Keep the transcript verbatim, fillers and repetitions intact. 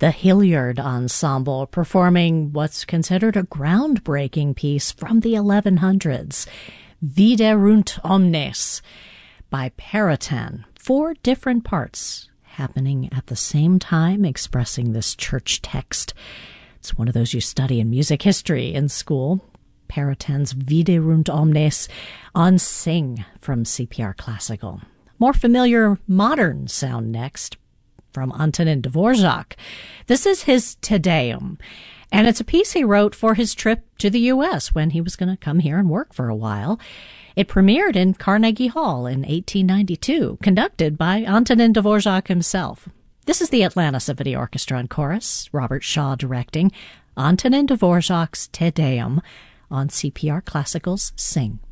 the Hilliard Ensemble, performing what's considered a groundbreaking piece from the eleven hundreds, Viderunt Omnes, by Perotin. Four different parts happening at the same time, expressing this church text. It's one of those you study in music history in school. Perotin's Viderunt Omnes on Sing from C P R Classical. More familiar modern sound next from Antonin Dvorak. This is his Te Deum, and it's a piece he wrote for his trip to the U S when he was going to come here and work for a while. It premiered in Carnegie Hall in eighteen ninety-two, conducted by Antonin Dvorak himself. This is the Atlanta Symphony Orchestra and Chorus, Robert Shaw directing, Antonin Dvorak's Te Deum on C P R Classical's Sing.